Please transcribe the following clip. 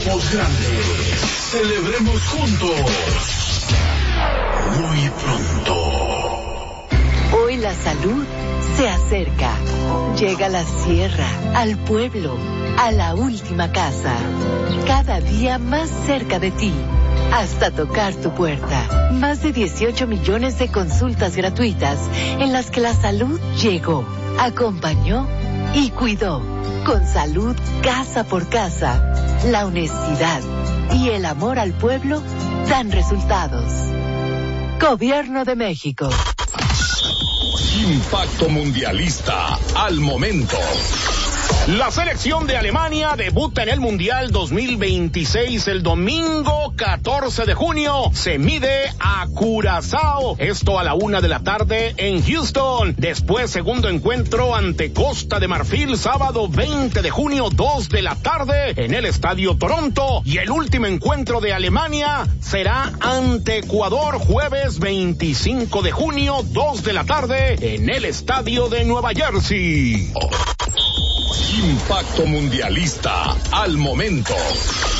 Grande. Celebremos juntos. Muy pronto. Hoy la salud se acerca. Llega a la sierra, al pueblo, a la última casa. Cada día más cerca de ti. Hasta tocar tu puerta. Más de 18 millones de consultas gratuitas en las que la salud llegó, acompañó y cuidó. Con salud casa por casa, la honestidad y el amor al pueblo dan resultados. Gobierno de México. Impacto Mundialista al momento. La selección de Alemania debuta en el Mundial 2026 el domingo 14 de junio. Se mide a Curazao. Esto a la 1:00 p.m. en Houston. Después, segundo encuentro ante Costa de Marfil, sábado 20 de junio, 2:00 p.m. en el Estadio Toronto. Y el último encuentro de Alemania será ante Ecuador, jueves 25 de junio, 2:00 p.m. en el Estadio de Nueva Jersey. Impacto Mundialista al momento.